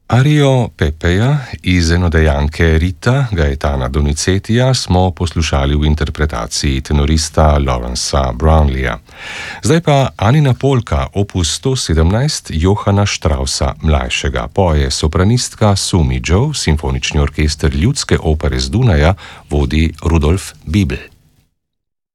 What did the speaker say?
Ario Pepeja iz enodejanke Rita Gaetana Donizetija smo poslušali v interpretaciji tenorista Lawrencea Brownleeja. Zdaj pa Anina polka, opus 117 Johana Straussa mlajšega, poje sopranistka Sumi Jo, simfonični orkester Ljudske opere z Dunaja vodi Rudolf Bibel.